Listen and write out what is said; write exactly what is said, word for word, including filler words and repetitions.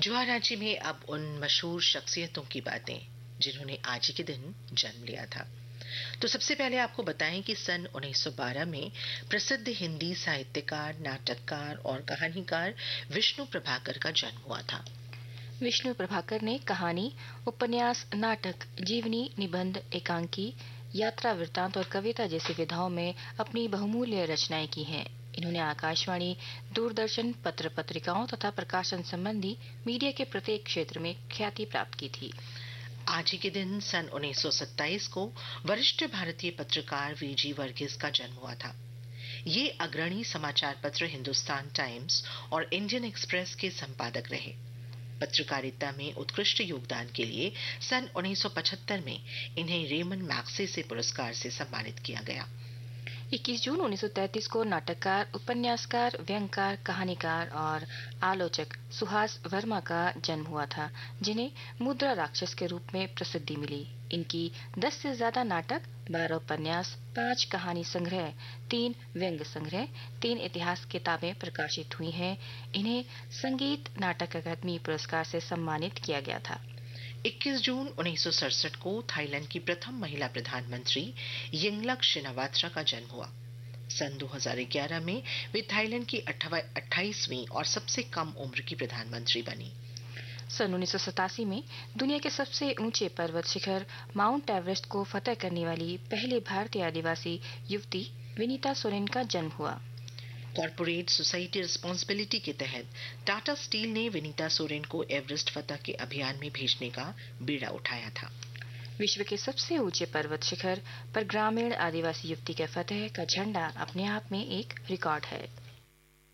जुआ रांची में अब उन मशहूर शख्सियतों की बातें जिन्होंने आज ही के दिन जन्म लिया था। तो सबसे पहले आपको बताएं कि सन उन्नीस सौ बारह में प्रसिद्ध हिंदी साहित्यकार, नाटककार और कहानीकार विष्णु प्रभाकर का जन्म हुआ था। विष्णु प्रभाकर ने कहानी, उपन्यास, नाटक, जीवनी, निबंध, एकांकी, यात्रा वृत्तांत और कविता जैसी विधाओं में अपनी बहुमूल्य रचनाएं की हैं। इन्होंने आकाशवाणी, दूरदर्शन, पत्र पत्रिकाओं तथा प्रकाशन संबंधी मीडिया के प्रत्येक क्षेत्र में ख्याति प्राप्त की थी। आज ही के दिन सन उन्नीस सौ सत्ताईस को वरिष्ठ भारतीय पत्रकार वीजी वर्गीस का जन्म हुआ था। ये अग्रणी समाचार पत्र हिंदुस्तान टाइम्स और इंडियन एक्सप्रेस के संपादक रहे। पत्रकारिता में उत्कृष्ट योगदान के लिए सन उन्नीस सौ पचहत्तर में इन्हें रेमन मैग्सेसे पुरस्कार से सम्मानित किया गया। इक्कीस जून उन्नीस सौ तैंतीस को नाटककार, उपन्यासकार, व्यंगकार, कहानीकार और आलोचक सुहास वर्मा का जन्म हुआ था, जिन्हें मुद्रा राक्षस के रूप में प्रसिद्धि मिली। इनकी दस से ज्यादा नाटक, बारह उपन्यास, पांच कहानी संग्रह, तीन व्यंग संग्रह, तीन इतिहास किताबें प्रकाशित हुई हैं। इन्हें संगीत नाटक अकादमी पुरस्कार से सम्मानित किया गया था। इक्कीस जून उन्नीस सौ सड़सठ को थाईलैंड की प्रथम महिला प्रधानमंत्री यिंगलक शिनावात्रा का जन्म हुआ। सन दो हज़ार ग्यारह में वे थाईलैंड की अट्ठाईसवीं और सबसे कम उम्र की प्रधानमंत्री बनी। सन उन्नीस सौ सतासी में दुनिया के सबसे ऊंचे पर्वत शिखर माउंट एवरेस्ट को फतह करने वाली पहली भारतीय आदिवासी युवती विनीता सोरेन का जन्म हुआ। कॉर्पोरेट सोसाइटी रिस्पांसिबिलिटी के तहत टाटा स्टील ने विनीता सोरेन को एवरेस्ट फतह के अभियान में भेजने का बीड़ा उठाया था। विश्व के सबसे ऊंचे पर्वत शिखर पर ग्रामीण आदिवासी युवती के फतह का झंडा अपने आप में एक रिकॉर्ड है।